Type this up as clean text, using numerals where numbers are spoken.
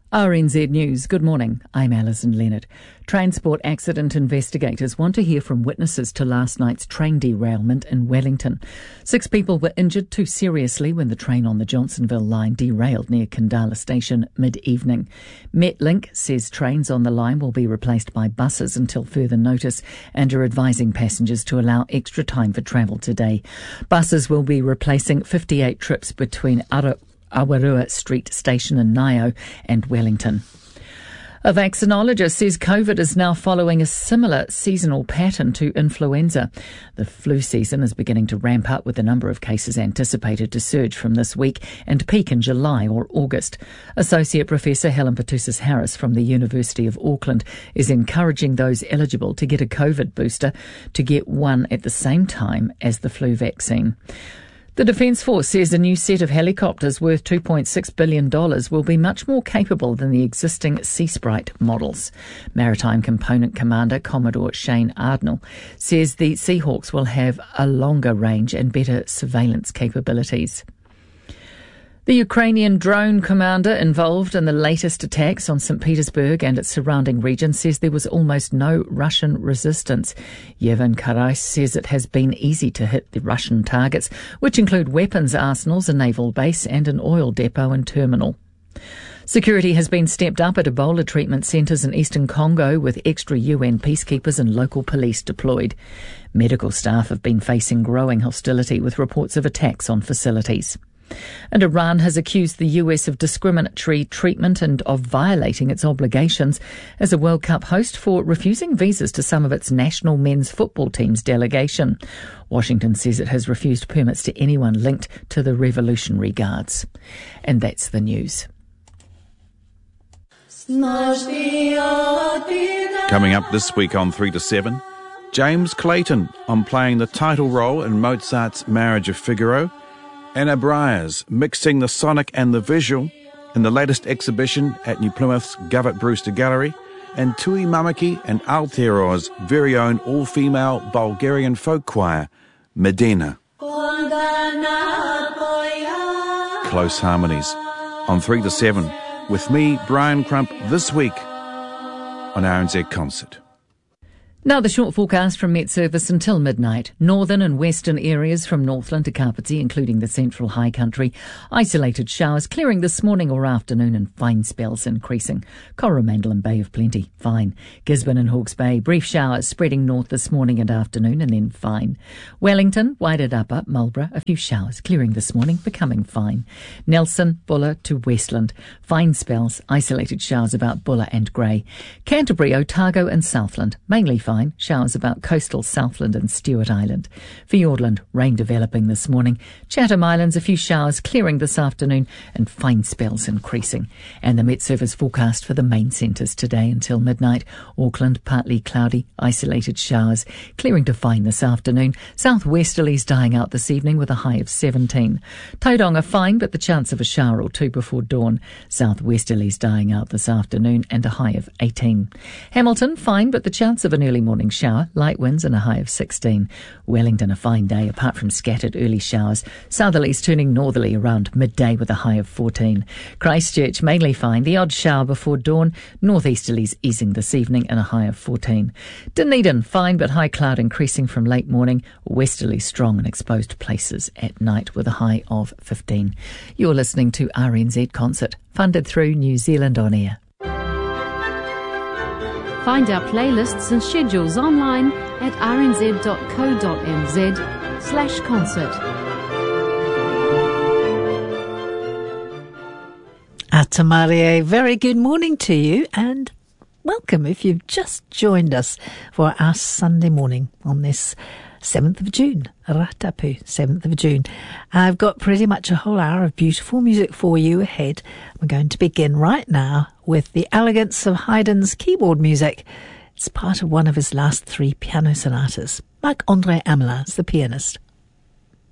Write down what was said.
RNZ News, good morning. I'm Alison Leonard. Transport accident investigators want to hear from witnesses to last night's train derailment in Wellington. 6 people were injured too seriously when the train on the Johnsonville line derailed near Kandala Station mid-evening. Metlink says trains on the line will be replaced by buses until further notice and are advising passengers to allow extra time for travel today. Buses will be replacing 58 trips between Awarua Street Station in Nio and Wellington. A vaccinologist says COVID is now following a similar seasonal pattern to influenza. The flu season is beginning to ramp up, with the number of cases anticipated to surge from this week and peak in July or August. Associate Professor Helen Petousis-Harris from the University of Auckland is encouraging those eligible to get a COVID booster to get one at the same time as the flu vaccine. The Defence Force says a new set of helicopters worth $2.6 billion will be much more capable than the existing Sea Sprite models. Maritime Component Commander Commodore Shane Ardnell says the Seahawks will have a longer range and better surveillance capabilities. The Ukrainian drone commander involved in the latest attacks on St. Petersburg and its surrounding region says there was almost no Russian resistance. Yevhen Karais says it has been easy to hit the Russian targets, which include weapons arsenals, a naval base and an oil depot and terminal. Security has been stepped up at Ebola treatment centres in eastern Congo, with extra UN peacekeepers and local police deployed. Medical staff have been facing growing hostility, with reports of attacks on facilities. And Iran has accused the US of discriminatory treatment and of violating its obligations as a World Cup host for refusing visas to some of its national men's football team's delegation. Washington says it has refused permits to anyone linked to the Revolutionary Guards. And that's the news. Coming up this week on 3 to 7, James Clayton on playing the title role in Mozart's Marriage of Figaro, Anna Briers mixing the sonic and the visual in the latest exhibition at New Plymouth's Govett Brewster Gallery, and Tui Mamaki and Aotearoa's very own all-female Bulgarian folk choir, Medina. Close harmonies on 3 to 7 with me, Brian Crump, this week on RNZ Concert. Now the short forecast from Met Service until midnight. Northern and western areas from Northland to Kapiti, including the central high country. Isolated showers clearing this morning or afternoon and fine spells increasing. Coromandel and Bay of Plenty, fine. Gisborne and Hawke's Bay, brief showers spreading north this morning and afternoon and then fine. Wellington, Wairarapa, Marlborough, a few showers clearing this morning, becoming fine. Nelson, Buller to Westland, fine spells, isolated showers about Buller and Grey. Canterbury, Otago and Southland, mainly fine. Showers about coastal Southland and Stewart Island. Fiordland, rain developing this morning. Chatham Islands, a few showers clearing this afternoon and fine spells increasing. And the Met Service forecast for the main centres today until midnight. Auckland, partly cloudy, isolated showers, clearing to fine this afternoon. Southwesterlies dying out this evening with a high of 17. Tauranga fine, but the chance of a shower or two before dawn. Southwesterlies dying out this afternoon and a high of 18. Hamilton fine, but the chance of an early morning shower, light winds and a high of 16. Wellington a fine day apart from scattered early showers. Southerlies turning northerly around midday with a high of 14. Christchurch mainly fine, the odd shower before dawn. Northeasterlies easing this evening and a high of 14. Dunedin fine but high cloud increasing from late morning. Westerly strong in exposed places at night with a high of 15. You're listening to RNZ Concert, funded through New Zealand On Air. Find our playlists and schedules online at rnz.co.nz/concert. Atamarie, very good morning to you and welcome if you've just joined us for our Sunday morning on this 7th of June, Ratapu, 7th of June. I've got pretty much a whole hour of beautiful music for you ahead. We're going to begin right now with the elegance of Haydn's keyboard music. It's part of one of his last 3 piano sonatas. Marc-André Amelin's the pianist.